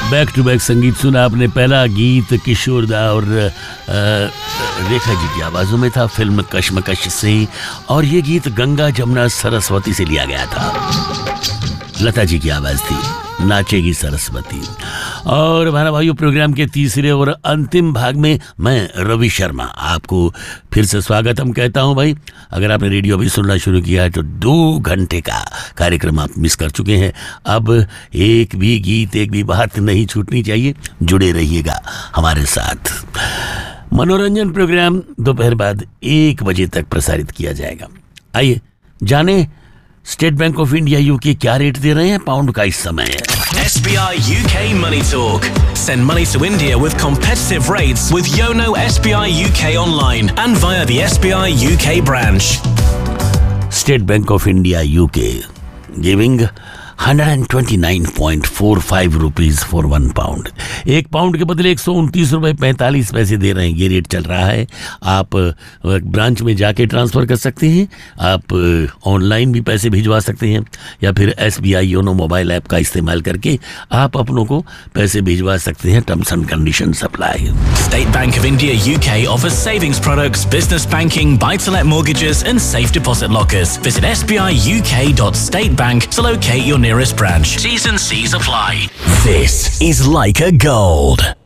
Back to back संगीत सुना आपने। पहला गीत किशोर दा और रेखा जी की आवाज़ों में था, फिल्म कश्मकश से, और ये गीत गंगा जमुना सरस्वती से लिया गया था। लता जी की आवाज़ थी, नाचेगी सरस्वती। और हमारा भाइयों, प्रोग्राम के तीसरे और अंतिम भाग में मैं रवि शर्मा आपको फिर से स्वागतम कहता हूं। भाई, अगर आपने रेडियो अभी सुनना शुरू किया है तो 2 घंटे का कार्यक्रम आप मिस कर चुके हैं। अब एक भी गीत, एक भी बात नहीं छूटनी चाहिए। जुड़े रहिएगा हमारे साथ। मनोरंजन प्रोग्राम दोपहर बाद 1 बजे तक प्रसारित किया जाएगा। आइए जाने state bank of India UK क्या रेट दे रहे हैं पाउंड का इस समय। SBI UK Money Talk. Send money to India with competitive rates with Yono SBI UK online and via the SBI UK branch. State Bank of India UK giving 129.45 rupees for 1 pound. 1 pound के बदले 129 रुपये 45 पैसे दे रहे हैं। ये rate चल रहा है। आप ब्रांच में जाके ट्रांसफ़र कर सकते हैं, आप ऑनलाइन भी पैसे भिजवा सकते हैं, या फिर SBI योनो मोबाइल ऐप का इस्तेमाल करके आप अपनों को पैसे भिजवा सकते हैं। Terms and conditions apply. State Bank of India UK offers savings products, business banking, buy-to-let mortgages and safe deposit lockers. Visit sbiuk.statebank to locate your nearest branch. T's and C's apply. This is Leica Gold.